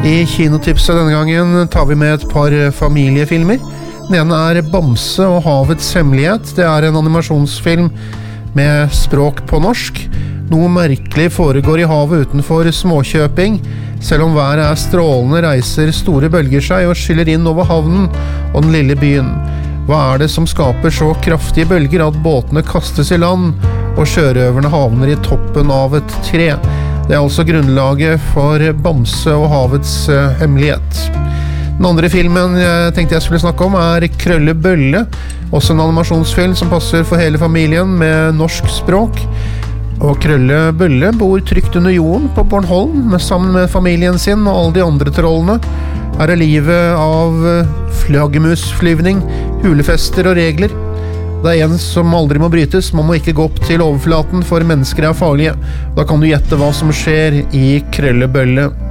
I kinotipset denne gangen tar vi med et par familiefilmer. Den ene Bamse og havets hemmelighet. Det en animasjonsfilm med språk på norsk. Noe merkelig foregår i havet utenfor Småkjøping. Selv om været strålende, reiser store bølger seg og skyller inn over havnen og den lille byen. Hva det som skaper så kraftige bølger at båtene kastes i land og sjørøverne havner i toppen av et tre? Det altså grunnlaget for Bamse og havets hemmelighet. Den andre filmen jeg tenkte jeg skulle snakke om Krølle Bølle, også en animasjonsfilm som passer for hele familien med norsk språk. Og Krølle Bølle bor trygt under jorden på Bornholm sammen med familien sin og alle de andre trollene. Her livet av flaggermusflyvning, hulefester og regler. Det en som aldri må brytes, man må ikke gå opp til overflaten for mennesker farlige. Da kan du gjette hva som skjer i Krølle Bølle.